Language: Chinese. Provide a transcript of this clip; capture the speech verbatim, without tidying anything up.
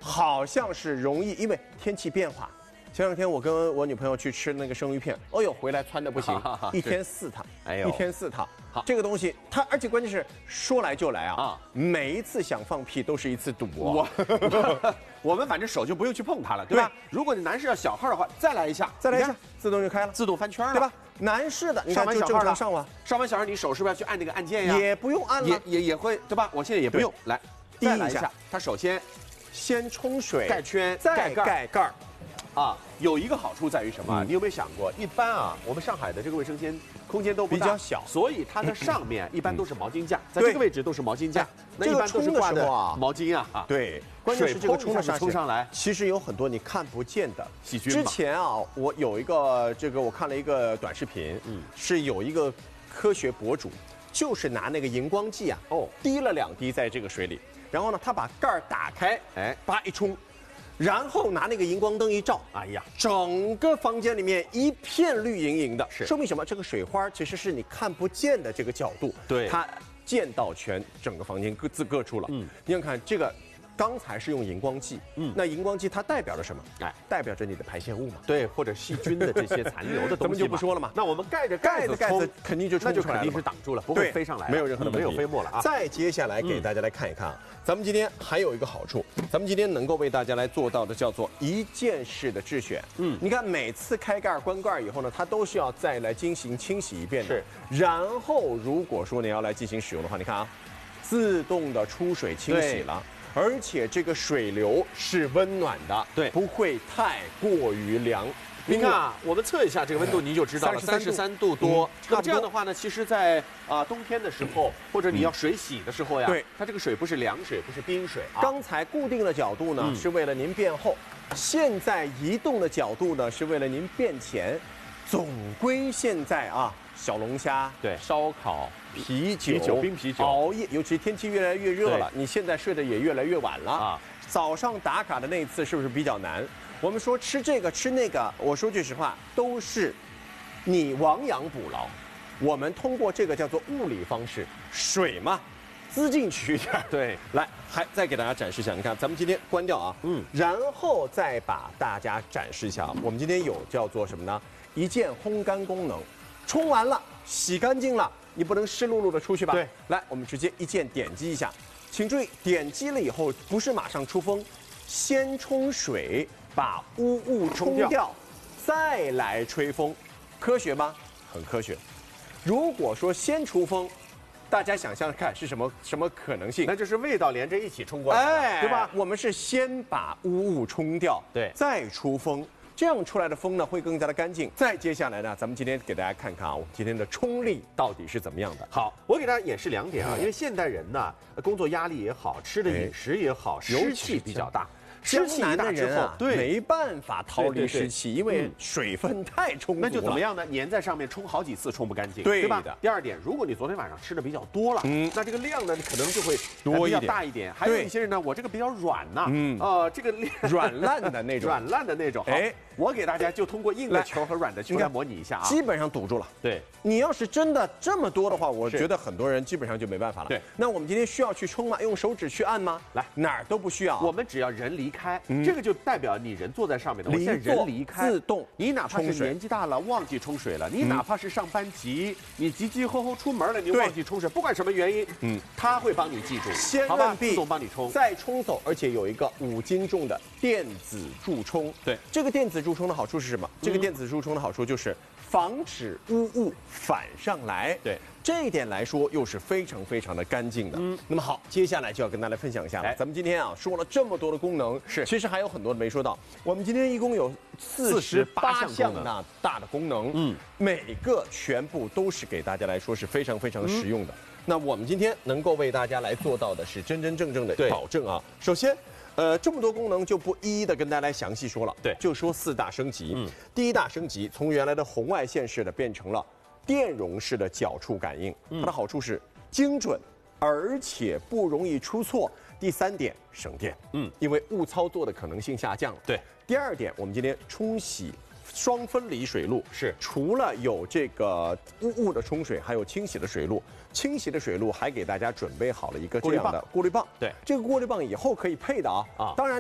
好像是容易，因为天气变化。前两天我跟我女朋友去吃那个生鱼片，哦呦，回来穿的不行，一天四趟， 哎呦， 一天四趟。 好， 这个东西它，而且关键是说来就来啊！ 啊， 每一次想放屁都是一次赌我，我们反正手就不用去碰它了，对吧？对，如果你男士要小号的话，再来一下， 再来一下，自动就开了， 自动翻圈了， 对吧？男士的，你看就正常上完， 上完小号，你手是不是要去按那个按键呀？ 也不用按了， 也也也会，对吧？我现在也不用，来，再来一下，它首先先冲水， 盖圈， 再盖盖儿。 啊，有一个好处在于什么？嗯、你有没有想过，一般啊，我们上海的这个卫生间空间都不大， 比较小， 所以它的上面一般都是毛巾架，在这个位置都是毛巾架，那一般都是挂的毛巾啊。 对，关键是这个冲的冲上来， 其实有很多你看不见的细菌。 之前啊，我有一个这个，我看了一个短视频，嗯，是有一个科学博主，就是拿那个荧光剂啊，哦，滴了两滴在这个水里，然后呢，他把盖儿打开，哎，叭一冲。然后拿那个荧光灯一照，哎呀，整个房间里面一片绿莹莹的，是说明什么？这个水花其实是你看不见的这个角度， 对， 它见到全整个房间各自各处了。嗯，你看看这个。刚才是用荧光剂，嗯，那荧光剂它代表着什么？哎，代表着你的排泄物嘛， 对，或者细菌的这些残留的东西，咱们就不说了嘛。 那我们盖着盖子， 盖子肯定就那就肯定是挡住了，不会飞上来， 没有任何的没有飞沫了啊。 再接下来给大家来看一看啊，咱们今天还有一个好处，咱们今天能够为大家来做到的叫做一键式的制选。嗯，你看每次开盖关盖以后呢，它都需要再来进行清洗一遍的。是，然后如果说你要来进行使用的话，你看啊，自动的出水清洗了。而且这个水流是温暖的，对，不会太过于凉。 你看啊，我们测一下这个温度，你就知道了，三十三度多。那么这样的话呢，其实，在啊冬天的时候，或者你要水洗的时候呀，对，它这个水不是凉水，不是冰水啊。 刚才固定的角度呢，是为了您变厚；现在移动的角度呢，是为了您变浅。总归现在啊，小龙虾、 对烧烤。啤酒、 啤酒、冰啤酒， 熬夜，尤其天气越来越热了，你现在睡得也越来越晚了啊。早上打卡的那一次是不是比较难？我们说吃这个吃那个，我说句实话，都是你亡羊补牢。我们通过这个叫做物理方式，水嘛，滋进去一点。 对， 来，还再给大家展示一下，你看咱们今天关掉啊，嗯，然后再把大家展示一下啊，我们今天有叫做什么呢？一键烘干功能，冲完了，洗干净了。你不能湿漉漉的出去吧？对，来，我们直接一键点击一下，请注意，点击了以后不是马上出风，先冲水把污物冲掉，掉再来吹风，科学吗？很科学。如果说先出风，大家想象看是什么什么可能性？ 那就是味道连着一起冲过来，哎，对吧？ 我们是先把污物冲掉，对，再出风。这样出来的风呢会更加的干净。再接下来呢，咱们今天给大家看看啊，我们今天的冲力到底是怎么样的。 好，我给大家演示两点啊，因为现代人呢，工作压力也好，吃的饮食也好，湿气比较大。 湿气一大之后，对，没办法逃离湿气，因为水分太充足了。 那就怎么样呢？粘在上面冲好几次，冲不干净，对吧？第二点，如果你昨天晚上吃的比较多了，嗯，那这个量呢，可能就会多一点，大一点。还有一些人呢，我这个比较软呐，嗯，呃，这个软烂的那种， 软烂的那种。哎，我给大家就通过硬的球和软的球来模拟一下啊， 基本上堵住了。对，你要是真的这么多的话，我觉得很多人基本上就没办法了。对，那我们今天需要去冲吗？用手指去按吗？来，哪儿都不需要， 我们只要人离开，这个就代表你人坐在上面的。我现在人离开， 自动。 你哪怕是年纪大了忘记冲水了，你哪怕是上班急，你急急吼吼出门了，你忘记冲水，不管什么原因，嗯，它会帮你记住， 先按 B， 自动帮你冲， 再冲走，而且有一个五斤重的电子助冲。对，这个电子助冲的好处是什么？这个电子助冲的好处就是防止污物反上来。对。这一点来说，又是非常非常的干净的。嗯，那么好，接下来就要跟大家分享一下了。咱们今天啊说了这么多的功能，是其实还有很多的没说到。我们今天一共有四十八项那大的功能，嗯，每个全部都是给大家来说是非常非常实用的。那我们今天能够为大家来做到的是真真正正的保证啊。首先，呃，这么多功能就不一一的跟大家来详细说了。对，就说四大升级。嗯，第一大升级从原来的红外线式的变成了电容式的脚触感应，它的好处是精准，而且不容易出错。第三点，省电，嗯，因为误操作的可能性下降了。对。第二点，我们今天冲洗双分离水路，是除了有这个污物的冲水，还有清洗的水路。清洗的水路还给大家准备好了一个这样的过滤棒。对，这个过滤棒以后可以配的啊啊，当然。